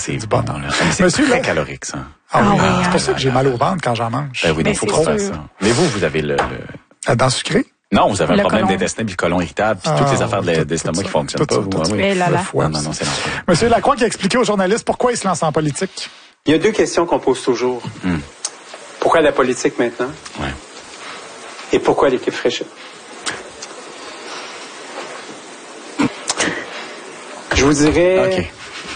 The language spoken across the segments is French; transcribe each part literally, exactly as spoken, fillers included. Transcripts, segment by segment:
c'est du bon. bon. Là. C'est Monsieur, très là, calorique, ça. Ah, oui, Ah oui, c'est pour ça que j'ai mal au ventre quand j'en mange. Ben oui, Mais il faut c'est pas faire sûr. ça. Mais vous, vous avez le... le... La dent sucrée? Non, vous avez un Le problème côlon. d'intestin, puis le côlon irritable, puis Ah, toutes les affaires de- tout- d'estomac tout qui ça, fonctionnent tout pas. ça, Vous, tout ah ça. oui. Et là, Le là. foie Non, non, aussi. non, c'est l'enfer. Monsieur Lacroix qui a expliqué aux journalistes pourquoi il se lance en politique. Il y a deux questions qu'on pose toujours. Hmm. Pourquoi la politique maintenant? Ouais. Et pourquoi l'équipe Fréchette? Je vous dirais... OK.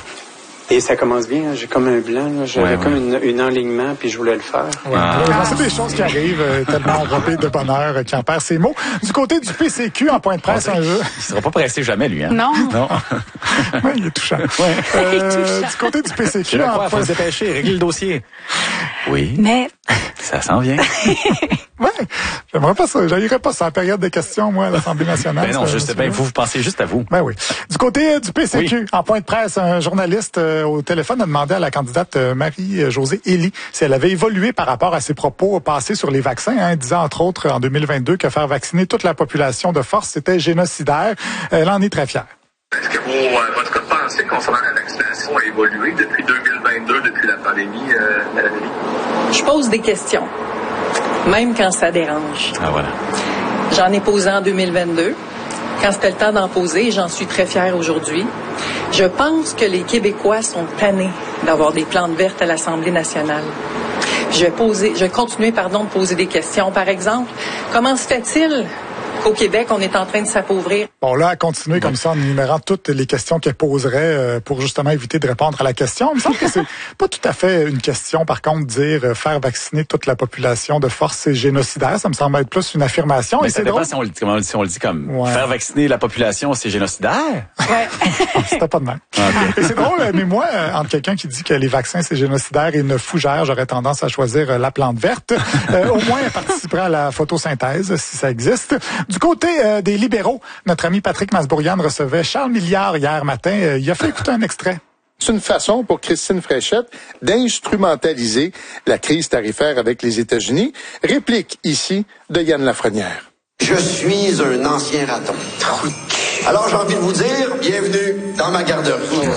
Et ça commence bien, hein, j'ai comme un blanc, là, j'avais Ouais, comme ouais. une, une enlignement, puis je voulais le faire. Ouais. Ah. C'est des choses qui arrivent euh, tellement enrobées de bonheur euh, qui en perd ses mots. Du côté du P C Q, en point de presse, un jeu. Il sera pas pressé jamais, lui, hein? Non. Non. Oui, il est touchant. Ouais. Euh, Il est touchant. du côté du P C Je Q, le en crois, faut point se dépêcher, régler le dossier. Oui, Mais ça s'en vient. Ouais, j'aimerais pas ça. J'aillerais pas ça en période de questions, moi, à l'Assemblée nationale. Ben non, ça, juste, ça, ben, ça. vous, vous pensez juste à vous. Ben oui. Du côté euh, du P C Q, Oui. en point de presse, un journaliste euh, au téléphone a demandé à la candidate euh, Marie-Josée Elie si elle avait évolué par rapport à ses propos passés sur les vaccins, hein, disant entre autres en deux mille vingt-deux que faire vacciner toute la population de force, c'était génocidaire. Elle en est très fière. Est-ce que vos, euh, votre pensée concernant la vaccination a évolué depuis deux mille vingt-deux, depuis la pandémie, euh, Madame Elie? Je pose des questions, même quand ça dérange. Ah, voilà. J'en ai posé en deux mille vingt-deux, quand c'était le temps d'en poser, et j'en suis très fière aujourd'hui. Je pense que les Québécois sont tannés d'avoir des plantes vertes à l'Assemblée nationale. Je vais poser, je vais continuer, pardon, de poser des questions. Par exemple, comment se fait-il qu'au Québec, on est en train de s'appauvrir? Bon, là, à continuer comme ça en énumérant toutes les questions qu'elle poserait euh, pour justement éviter de répondre à la question. Il me semble que c'est pas tout à fait une question, par contre, dire euh, faire vacciner toute la population de force, c'est génocidaire. Ça me semble être plus une affirmation. Mais et ça c'est dépend drôle. si on, le dit, comment, si on le dit comme Ouais. faire vacciner la population, c'est génocidaire. ouais. C'était pas de même. Ah, ok. Et c'est drôle, mais moi, euh, entre quelqu'un qui dit que les vaccins, c'est génocidaire et une fougère, j'aurais tendance à choisir euh, la plante verte. Euh, au moins, elle participerait à la photosynthèse, si ça existe. Du côté euh, des libéraux, notre ami Patrick Masbourian recevait Charles Milliard hier matin. Euh, il a fait écouter un extrait. C'est une façon pour Christine Fréchette d'instrumentaliser la crise tarifaire avec les États-Unis. Réplique ici de Yann Lafrenière. Je suis un ancien raton. Alors j'ai envie de vous dire, bienvenue dans ma garderie.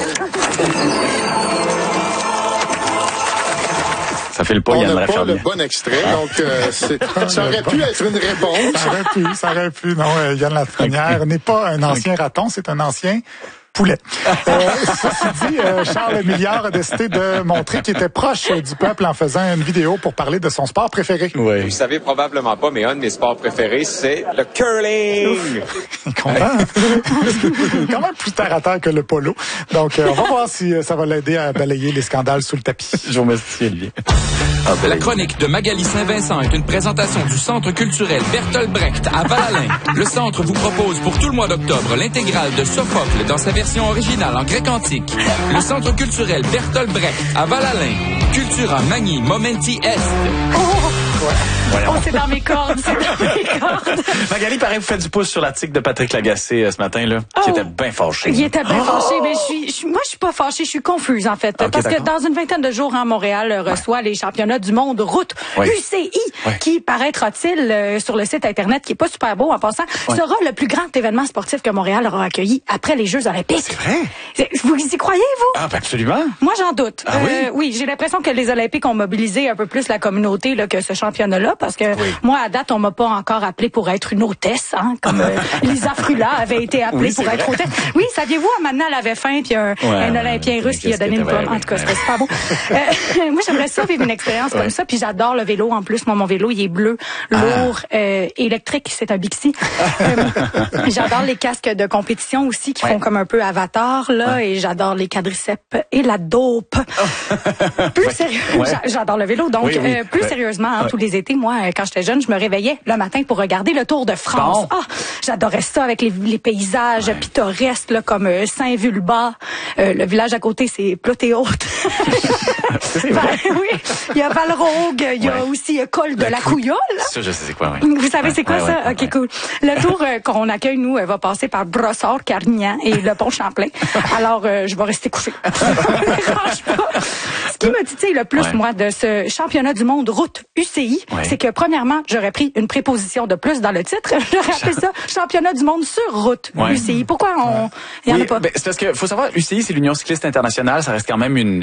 Ça fait le pas, On Yann n'a pas Lafrenière. le bon extrait, donc euh, c'est- ça aurait pu être une réponse. Ça aurait pu, ça aurait pu. Non, euh, Yann Lafrenière n'est pas un ancien raton, c'est un ancien poulet. Euh, ceci dit, euh, Charles Milliard a décidé de montrer qu'il était proche du peuple en faisant une vidéo pour parler de son sport préféré. Oui. Vous savez probablement pas, mais un de mes sports préférés, c'est le curling. Il est content. C'est quand même plus terre à terre que le polo. Donc, euh, on va voir si euh, ça va l'aider à balayer les scandales sous le tapis. Je vous remercie, Olivier. Ah, ben, La chronique de Magali Saint-Vincent est une présentation du Centre culturel Bertolt Brecht à Val-Alain. Le centre vous propose pour tout le mois d'octobre l'intégrale de Sophocle dans sa version originale en grec antique. Le Centre culturel Bertolt Brecht à Val-Alain. Cultura magni momenti est. voyons. Oh, c'est dans mes cordes, c'est dans mes cordes. Magali, pareil, vous faites du pouce sur l'article de Patrick Lagacé euh, ce matin, là, qui Oh. était bien fâché. Il était bien fâché, mais je suis, je suis- moi, je suis pas fâchée, je suis confuse, en fait. Ok, parce que d'accord. dans une vingtaine de jours, hein, Montréal euh, reçoit les championnats du monde route Ouais. U C I, Ouais. qui, paraîtra-t-il, euh, sur le site Internet, qui est pas super beau en passant, Ouais. sera le plus grand événement sportif que Montréal aura accueilli après les Jeux olympiques. C'est vrai? C'est- Vous y croyez, vous? Ah, ben absolument. Moi, j'en doute. Ah oui? Euh, oui, j'ai l'impression que les Olympiques ont mobilisé un peu plus la communauté là, que ce championnat-là, parce que Oui. moi, à date, on m'a pas encore appelé pour être une hôtesse, hein, comme euh, Lisa Frula avait été appelée Oui, pour c'est être vrai. hôtesse. Oui, saviez-vous, maintenant, elle avait faim, puis un, Ouais, un ouais, Olympien ouais, russe qui a qu'est-ce donné que une t'avais- pomme. En ouais, tout cas, ouais. c'était super beau. Euh, moi, j'aimerais ça vivre une expérience Ouais. comme ça, puis j'adore le vélo. En plus, moi, mon vélo, il est bleu, lourd, euh, électrique, c'est un Bixi. Euh, j'adore les casques de compétition aussi, qui Ouais. font comme un peu Avatar, là, et j'adore les quadriceps et la dope. Plus sérieux, Ouais. j'a- j'adore le vélo. Donc, Oui, oui. euh, plus Ouais. sérieusement, hein, Ouais. tous les étés, moi, euh, quand j'étais jeune, je me réveillais le matin pour regarder le Tour de France. Bon. Ah, j'adorais ça avec les, les paysages pittoresques, là, comme euh, Saint-Vulbas. Euh, le village à côté, c'est Ploté-Haute. C'est vrai. Ben, oui, il y a Valrogue, il y a Ouais. aussi euh, Col de la Couillole. Ça, je sais c'est quoi, oui. Vous savez c'est quoi Ouais, ça? ouais, OK, ouais. cool. Le tour euh, qu'on accueille, nous, euh, va passer par Brossard, Carignan et le pont Champlain. Alors, euh, je vais rester couché. Ça me dérange pas. Ce qui me titille le plus, Ouais. moi, de ce championnat du monde route U C I, Ouais. c'est que, premièrement, j'aurais pris une préposition de plus dans le titre. J'aurais appelé ça championnat du monde sur route Ouais. U C I. Pourquoi on... Il y en Oui, a pas? ben, c'est parce que faut savoir, U C I, c'est l'Union cycliste internationale. Ça reste quand même une,